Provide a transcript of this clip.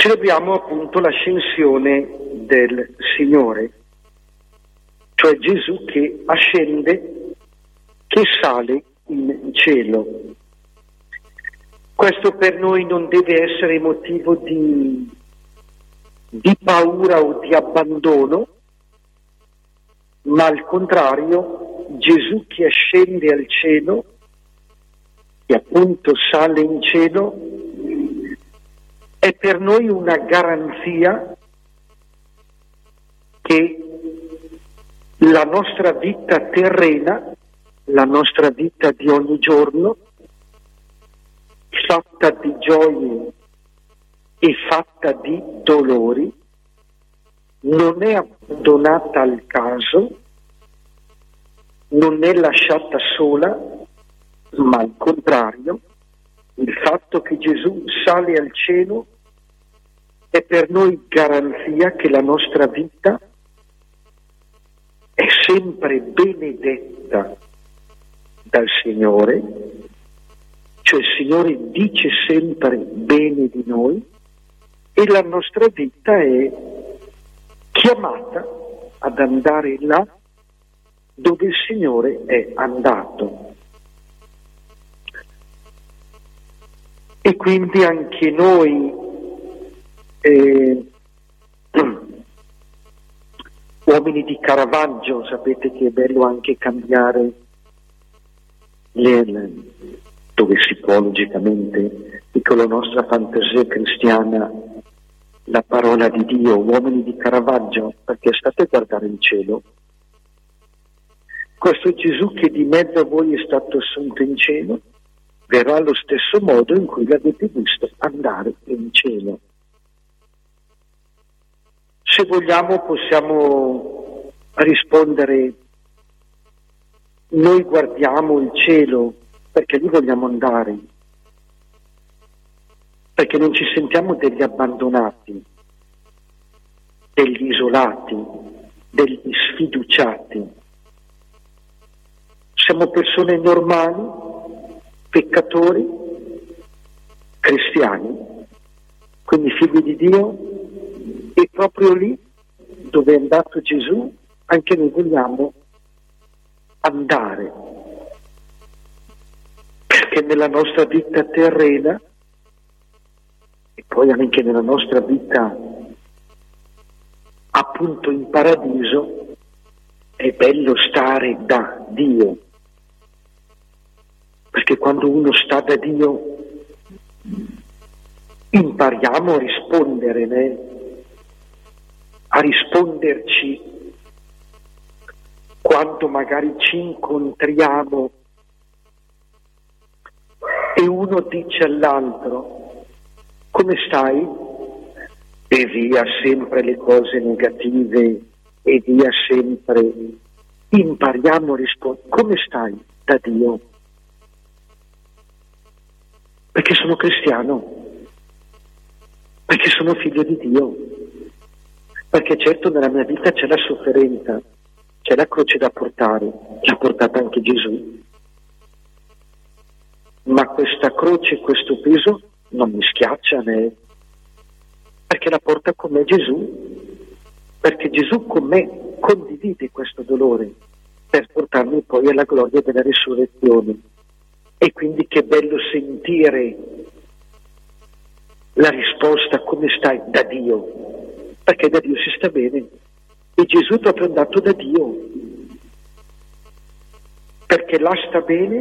celebriamo appunto l'ascensione del Signore, cioè Gesù che ascende, che sale in cielo. Questo per noi non deve essere motivo di paura o di abbandono, ma al contrario, Gesù che ascende al cielo, che appunto sale in cielo, è per noi una garanzia che la nostra vita terrena, la nostra vita di ogni giorno, fatta di gioie e fatta di dolori, non è abbandonata al caso, non è lasciata sola, ma al contrario, il fatto che Gesù sale al cielo è per noi garanzia che la nostra vita è sempre benedetta dal Signore, cioè il Signore dice sempre bene di noi e la nostra vita è chiamata ad andare là dove il Signore è andato. E quindi anche noi uomini di Caravaggio, sapete che è bello anche cambiare dove si può logicamente, e con la nostra fantasia cristiana, la parola di Dio, uomini di Caravaggio, perché state a guardare il cielo. Questo Gesù che di mezzo a voi è stato assunto in cielo, verrà allo stesso modo in cui l'avete visto andare in cielo. Se vogliamo possiamo rispondere: noi guardiamo il cielo perché lì vogliamo andare, perché non ci sentiamo degli abbandonati, degli isolati, degli sfiduciati. Siamo persone normali, peccatori, cristiani, quindi figli di Dio, e proprio lì dove è andato Gesù anche noi vogliamo andare, perché nella nostra vita terrena e poi anche nella nostra vita appunto in paradiso è bello stare da Dio, perché quando uno sta da Dio impariamo a rispondere, a risponderci quando magari ci incontriamo e uno dice all'altro: come stai? E via sempre le cose negative e via sempre. Impariamo a rispondere: come stai da Dio? Perché sono cristiano, perché sono figlio di Dio, perché certo nella mia vita c'è la sofferenza, c'è la croce da portare, l'ha portata anche Gesù, ma questa croce, questo peso non mi schiaccia, perché la porta con me Gesù, perché Gesù con me condivide questo dolore per portarmi poi alla gloria della risurrezione. E quindi che bello sentire la risposta: come stai? Da Dio, perché da Dio si sta bene, e Gesù è proprio andato da Dio perché là sta bene